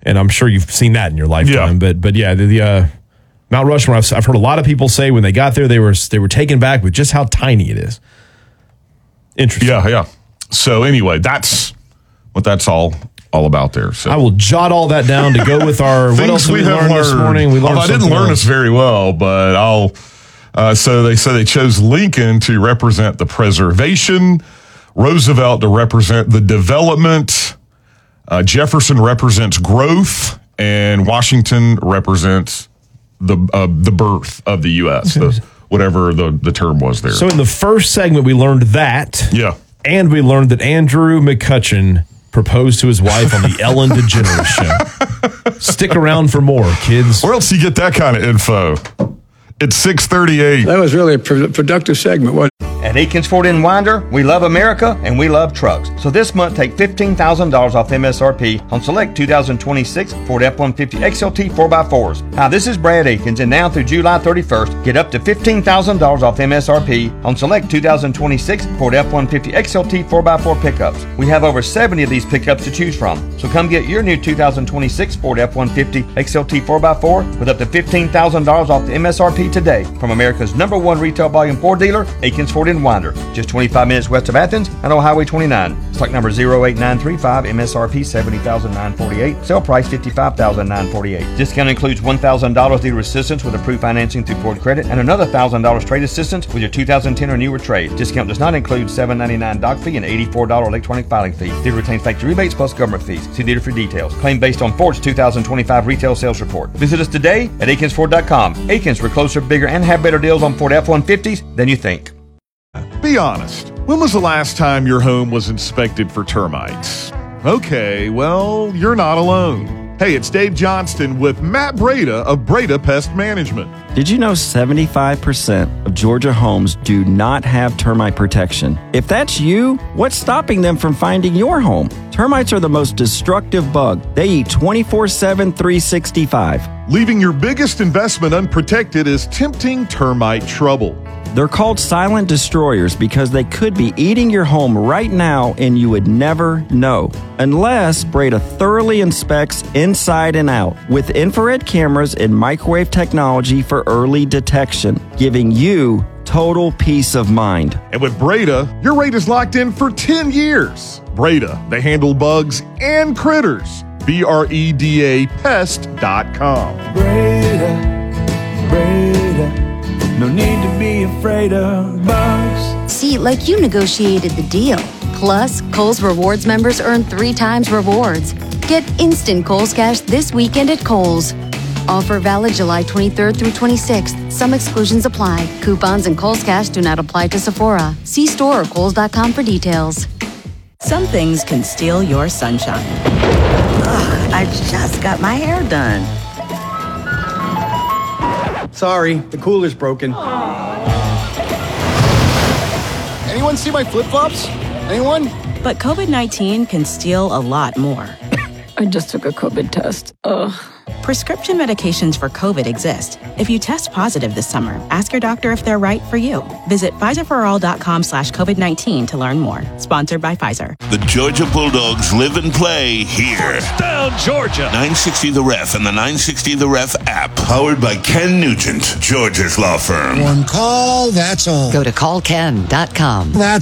And I'm sure you've seen that in your lifetime. Yeah. But yeah, the Mount Rushmore, I've heard a lot of people say when they got there, they were taken back with just how tiny it is. Interesting. Yeah. So anyway, that's what that's all about there. So I will jot all that down to go with our what else we have learned this morning. We learned I didn't learn this very well, but I'll. So they said they chose Lincoln to represent the preservation, Roosevelt to represent the development, Jefferson represents growth, and Washington represents the birth of the U.S. Whatever the term was there. So in the first segment, we learned that. Yeah. And we learned that Andrew McCutcheon proposed to his wife on the Ellen DeGeneres Show. Stick around for more, kids. Where else do you get that kind of info? It's 6:38. That was really a productive segment, wasn't it? At Aikens Ford in Winder, we love America and we love trucks. So this month, take $15,000 off MSRP on select 2026 Ford F-150 XLT 4x4s. Hi, this is Brad Aikens, and now through July 31st, get up to $15,000 off MSRP on select 2026 Ford F-150 XLT 4x4 pickups. We have over 70 of these pickups to choose from. So come get your new 2026 Ford F-150 XLT 4x4 with up to $15,000 off the MSRP today from America's #1 retail volume Ford dealer, Aikens Ford in Winder, just 25 minutes west of Athens and on Highway 29. Stock number 08935, MSRP $70,948, sale price $55,948. Discount includes $1,000 dealer assistance with approved financing through Ford Credit and another $1,000 trade assistance with your 2010 or newer trade. Discount does not include $7.99 doc fee and $84 electronic filing fee. Dealer retains factory rebates plus government fees. See dealer for details. Claim based on Ford's 2025 retail sales report. Visit us today at AikinsFord.com. Aikens, we're closer, bigger, and have better deals on Ford F-150s than you think. Be honest. When was the last time your home was inspected for termites? Okay, well, you're not alone. Hey, it's Dave Johnston with Matt Breda of Breda Pest Management. Did you know 75% of Georgia homes do not have termite protection? If that's you, what's stopping them from finding your home? Termites are the most destructive bug. They eat 24/7, 365. Leaving your biggest investment unprotected is tempting termite trouble. They're called silent destroyers because they could be eating your home right now and you would never know. Unless Breda thoroughly inspects inside and out with infrared cameras and microwave technology for early detection, giving you total peace of mind. And with Breda, your rate is locked in for 10 years. Breda, they handle bugs and critters. BREDA pest.com. Breda. No need to be afraid of bugs. See, like you negotiated the deal. Plus, Kohl's Rewards members earn 3 times rewards. Get instant Kohl's Cash this weekend at Kohl's. Offer valid July 23rd through 26th. Some exclusions apply. Coupons and Kohl's Cash do not apply to Sephora. See store or Kohls.com for details. Some things can steal your sunshine. Ugh, I just got my hair done. Sorry, the cooler's broken. Anyone see my flip-flops? Anyone? But COVID-19 can steal a lot more. I just took a COVID test. Ugh. Prescription medications for COVID exist. If you test positive this summer, ask your doctor if they're right for you. Visit PfizerForAll.com/COVID-19 to learn more. Sponsored by Pfizer. The Georgia Bulldogs live and play here. First down, Georgia. 960 The Ref and the 960 The Ref app. Powered by Ken Nugent, Georgia's law firm. One call, that's all. Go to callken.com. That's